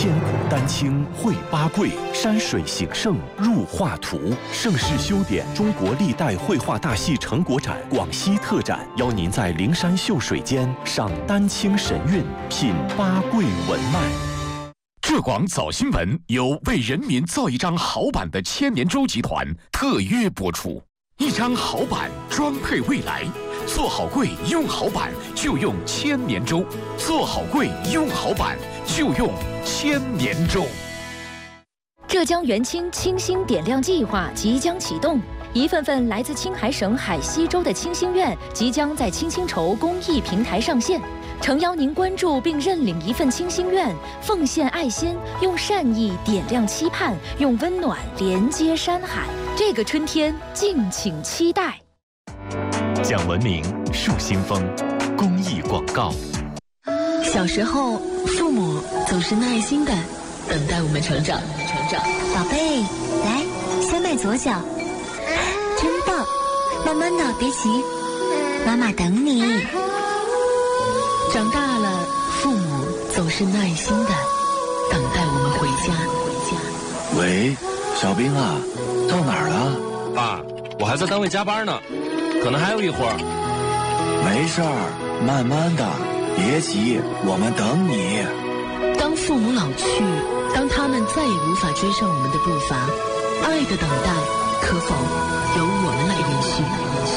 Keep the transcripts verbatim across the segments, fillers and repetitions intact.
千古丹青绘八桂，山水形胜入画图。盛世修典中国历代绘画大戏成果展广西特展，邀您在灵山秀水间赏丹青神韵，品八桂文脉。 浙广早新闻由为人民造一张好版的千年舟集团特约播出。一张好版装配未来，做好柜用好版就用千年舟，做好柜用好版就用千年舟。 浙江元清清新点亮计划即将启动，一份份来自青海省海西州的清心愿即将在青青筹公益平台上线。诚邀您关注并认领一份清心愿，奉献爱心，用善意点亮期盼，用温暖连接山海。这个春天，敬请期待。 讲文明树新风公益广告。 小时候，父母总是耐心的等待我们成长。成长， 宝贝，来，先迈左脚。真棒，慢慢的，别急，妈妈等你。 长大了，父母总是耐心的等待我们回家。回家。 喂，小兵啊，到哪儿了？ 爸，我还在单位加班呢，可能还有一会儿。 没事儿，慢慢的，别急，我们等你。 当父母老去，当他们再也无法追上我们的步伐，爱的等待可否由我们来延续？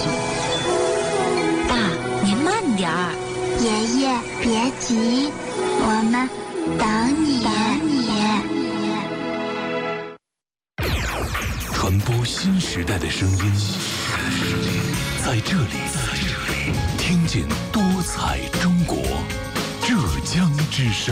爸，您慢点儿。 爷爷，别急，我们等你。等你。 传播新时代的声音，在这里，听见多彩中国，浙江之声。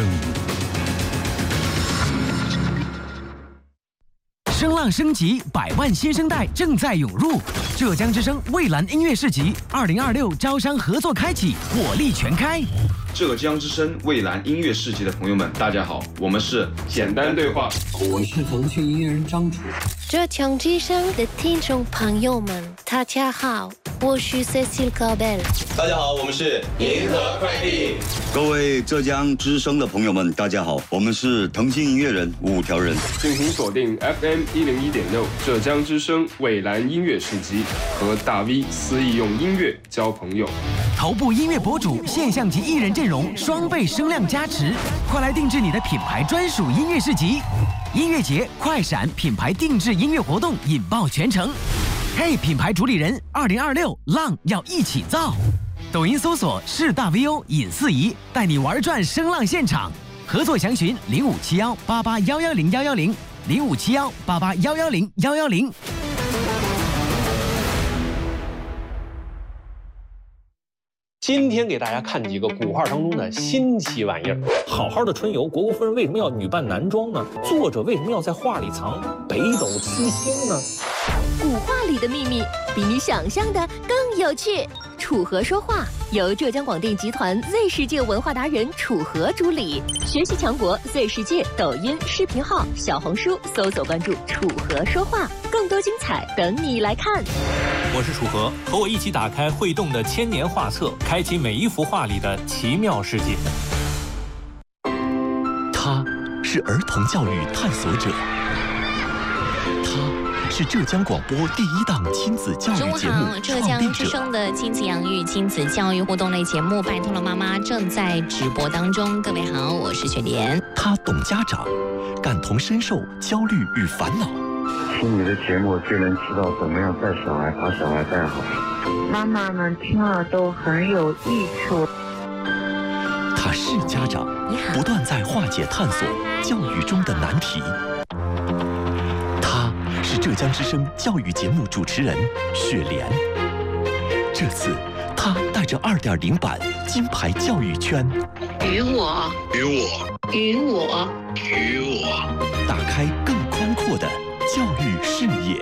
声浪升级，百万新生代正在涌入。浙江之声蔚蓝音乐市集二零二六招商合作开启，火力全开。 浙江之声蔚蓝音乐市集的朋友们，大家好，我们是简单对话， 我是腾讯音乐人张楚。 浙江之声的听众朋友们，大家好，我是 Cecil Cabel。 大家好，我们是银河快递。 各位浙江之声的朋友们，大家好，我们是腾讯音乐人五条人。 敬请锁定 F M 一零一点六浙江之声蔚蓝音乐市集，和大 V 肆意用音乐交朋友。 头部音乐博主、现象级艺人阵容双倍声量加持，快来定制你的品牌专属音乐市集。音乐节快闪品牌定制音乐活动引爆全城。嘿，品牌主理人，二零二六浪要一起造。抖音搜索是大 V O 尹四仪，带你玩转声浪现场。合作详询零五七幺八八幺幺零幺幺零零五七幺八八幺幺零幺幺零。 今天给大家看几个古画当中的新奇玩意儿。好好的春游，国国夫人为什么要女扮男装呢？作者为什么要在画里藏北斗七星呢？ 古画里的秘密比你想象的更有趣。楚河说话由浙江广电集团 Z 世界文化达人楚河主理，学习强国 Z 世界抖音视频号、小红书搜索关注楚河说话，更多精彩等你来看。 我是楚河，和我一起打开会动的千年画册，开启每一幅画里的奇妙世界。 他是儿童教育探索者，他是浙江广播第一档亲子教育节目中午好，浙江之声的亲子养育、亲子教育互动类节目《拜托了妈妈》正在直播当中。各位好，我是雪莲。 他懂家长，感同身受焦虑与烦恼。 听你的节目就能知道怎么样带小孩，把小孩带好。 妈妈们听了都很有益处。 他是家长，不断在化解探索教育中的难题。他是浙江之声教育节目主持人雪莲。这次他带着 二点零 版金牌教育圈， 与我， 与我， 与我， 与我， 打开更宽阔的教育视野。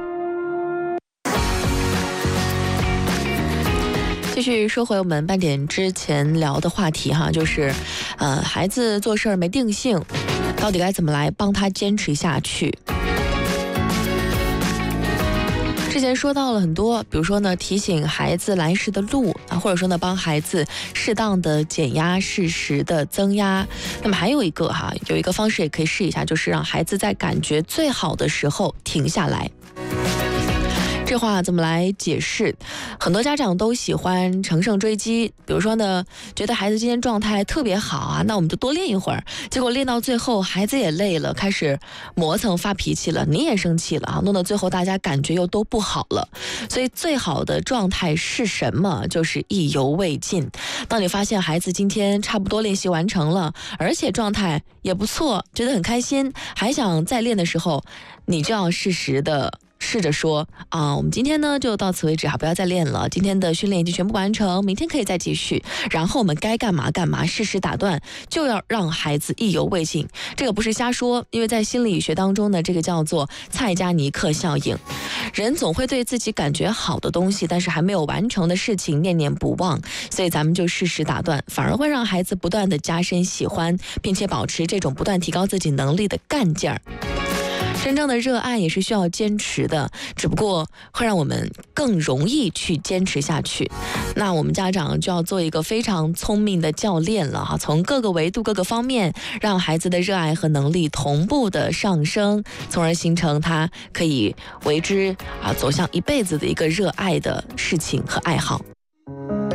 继续说回我们半点之前聊的话题哈，就是，呃，孩子做事儿没定性，到底该怎么来帮他坚持下去？ 之前说到了很多，比如说呢，提醒孩子来时的路啊，或者说呢，帮孩子适当的减压，适时的增压。那么还有一个哈，有一个方式也可以试一下，就是让孩子在感觉最好的时候停下来。这话怎么来解释？很多家长都喜欢乘胜追击，比如说呢，觉得孩子今天状态特别好啊，那我们就多练一会儿。结果练到最后，孩子也累了，开始磨蹭发脾气了，你也生气了啊，弄到最后大家感觉又都不好了。所以最好的状态是什么？就是意犹未尽。当你发现孩子今天差不多练习完成了，而且状态也不错，觉得很开心，还想再练的时候，你就要适时的试着说啊，我们今天呢就到此为止哈，不要再练了。今天的训练已经全部完成，明天可以再继续。然后我们该干嘛干嘛，适时打断，就要让孩子意犹未尽。这个不是瞎说，因为在心理学当中呢，这个叫做蔡加尼克效应。人总会对自己感觉好的东西，但是还没有完成的事情念念不忘，所以咱们就适时打断，反而会让孩子不断的加深喜欢，并且保持这种不断提高自己能力的干劲儿。真正的热爱也是需要坚持的，只不过会让我们更容易去坚持下去。那我们家长就要做一个非常聪明的教练了哈，从各个维度各个方面让孩子的热爱和能力同步的上升，从而形成他可以为之啊走向一辈子的一个热爱的事情和爱好。